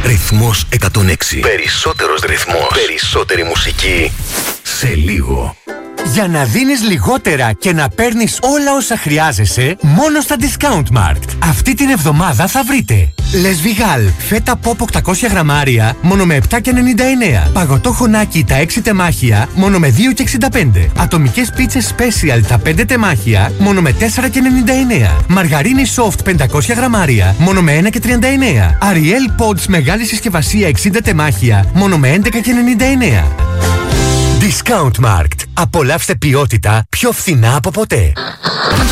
Ρυθμός 106. Περισσότερος ρυθμός. Περισσότερη μουσική. Σε λίγο. Για να δίνεις λιγότερα και να παίρνεις όλα όσα χρειάζεσαι, μόνο στα Discount Mart. Αυτή την εβδομάδα θα βρείτε Les Vigal, φέτα pop 800 γραμμάρια, μόνο με 7,99. Παγωτό χωνάκι τα 6 τεμάχια, μόνο με 2,65. Ατομικές πίτσες Special τα 5 τεμάχια, μόνο με 4,99. Μαργαρίνη Soft 500 γραμμάρια, μόνο με 1,39. Ariel Pods μεγάλη συσκευασία 60 τεμάχια, μόνο με 11,99. Discount Markt. Απολαύστε ποιότητα πιο φθηνά από ποτέ.